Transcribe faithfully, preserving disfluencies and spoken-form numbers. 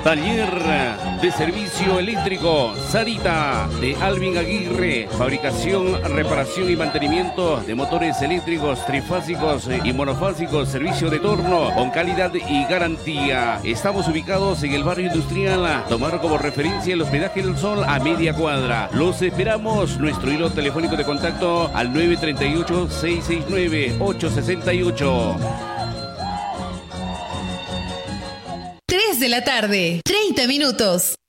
Taller de servicio eléctrico Sarita de Alvin Aguirre. Fabricación, reparación y mantenimiento de motores eléctricos trifásicos y monofásicos. Servicio de torno con calidad y garantía. Estamos ubicados en el barrio industrial. Tomar como referencia el hospedaje del Sol a media cuadra. Los esperamos. Nuestro hilo telefónico de contacto al nueve tres ocho, seis seis nueve, ocho seis ocho. tres de la tarde, treinta minutos.